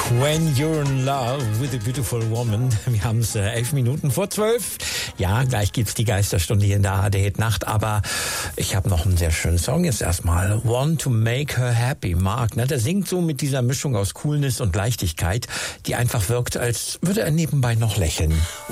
When You're in Love with a Beautiful Woman. Wir haben es 11 Minuten vor 12. Ja, gleich gibt's die Geisterstunde hier in der ARD Nacht, aber ich habe noch einen sehr schönen Song jetzt erstmal. Want to Make Her Happy, Mark. Ne, der singt so mit dieser Mischung aus Coolness und Leichtigkeit, die einfach wirkt, als würde er nebenbei noch lächeln.